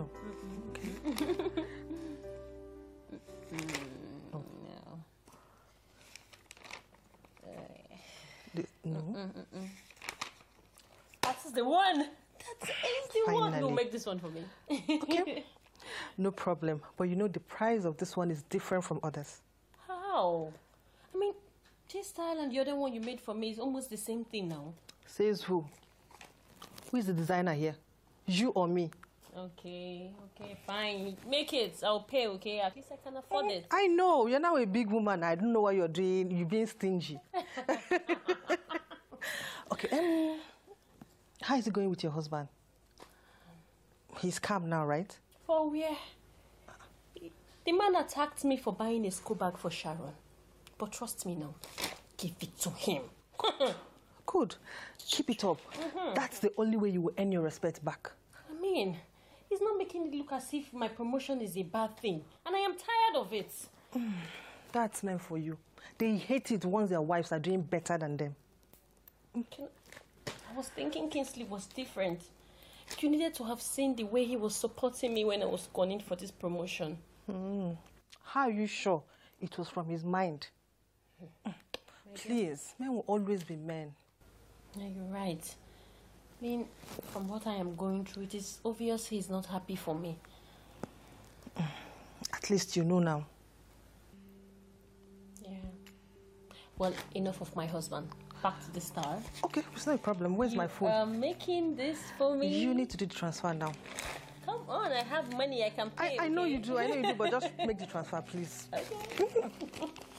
No. Okay. No. No. That's the one. That's the one. No, make this one for me. Okay. No problem. But you know the price of this one is different from others. How? I mean, this style and the other one you made for me is almost the same thing now. Says who? Who is the designer here? You or me? Okay, fine. Make it. I'll pay, okay? At least I can afford it. I know. You're now a big woman. I don't know what you're doing. You're being stingy. Okay, how is it going with your husband? He's calm now, right? For where? The man attacked me for buying a school bag for Sharon. But trust me now, give it to him. Good. Keep it up. That's the only way you will earn your respect back. I mean, he's not making it look as if my promotion is a bad thing. And I am tired of it. That's meant for you. They hate it once their wives are doing better than them. I was thinking Kingsley was different. You needed to have seen the way he was supporting me when I was gunning for this promotion. How are you sure it was from his mind? Please, men will always be men. Yeah, you're right. I mean, from what I am going through, it is obvious he's not happy for me. At least you know now. Yeah. Well, enough of my husband. Back to the star. Okay, it's not a problem. Where's my phone? You are making this for me. You need to do the transfer now. Come on, I have money I can pay. I know you do, but just make the transfer, please. Okay.